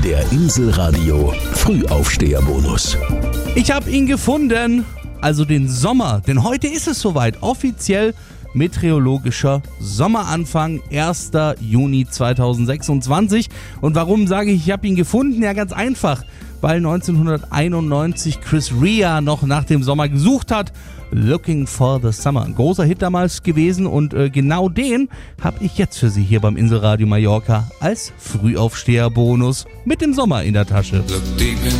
Der Inselradio Frühaufsteherbonus. Ich habe ihn gefunden, also den Sommer, denn heute ist es soweit, offiziell meteorologischer Sommeranfang, 1. Juni 2026. Und warum sage ich habe ihn gefunden? Ja, ganz einfach, weil 1991 Chris Rea noch nach dem Sommer gesucht hat. Looking for the Summer. Ein großer Hit damals gewesen und genau den habe ich jetzt für Sie hier beim Inselradio Mallorca als Frühaufsteherbonus mit dem Sommer in der Tasche.